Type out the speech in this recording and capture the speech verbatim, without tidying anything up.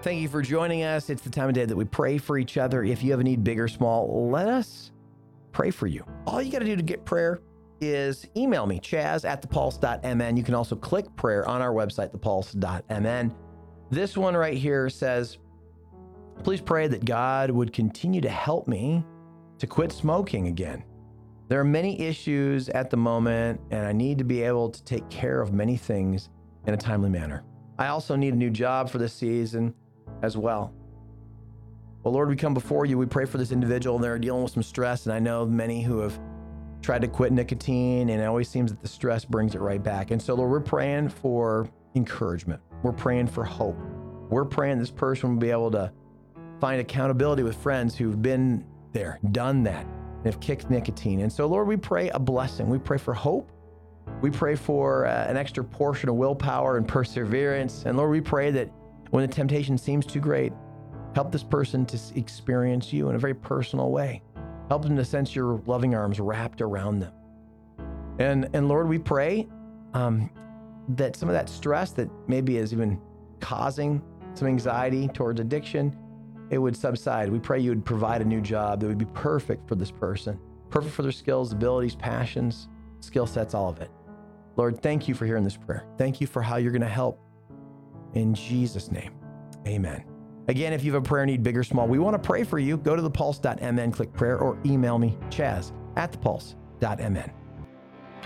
Thank you for joining us. It's the time of day that we pray for each other. If you have a need, big or small, let us pray for you. All you got to do to get prayer is email me, chaz at the pulse dot m n. You can also click prayer on our website, the pulse dot m n. This one right here says, please pray that God would continue to help me to quit smoking again. There are many issues at the moment, and I need to be able to take care of many things in a timely manner. I also need a new job for this season as well. Well, Lord, we come before you. We pray for this individual. They're dealing with some stress, and I know many who have tried to quit nicotine, and it always seems that the stress brings it right back. And so, Lord, we're praying for encouragement. We're praying for hope. We're praying this person will be able to find accountability with friends who've been there, done that, and have kicked nicotine. And so, Lord, we pray a blessing. We pray for hope. We pray for uh, an extra portion of willpower and perseverance. And Lord, we pray that when the temptation seems too great, help this person to experience you in a very personal way. Help them to sense your loving arms wrapped around them. And, and Lord, we pray um, that some of that stress that maybe is even causing some anxiety towards addiction, it would subside. We pray you would provide a new job that would be perfect for this person, perfect for their skills, abilities, passions, skill sets, all of it. Lord, thank you for hearing this prayer. Thank you for how you're going to help. In Jesus' name, amen. Again, if you have a prayer need, big or small, we want to pray for you. Go to the pulse dot m n, click prayer, or email me, chaz at the pulse dot m n.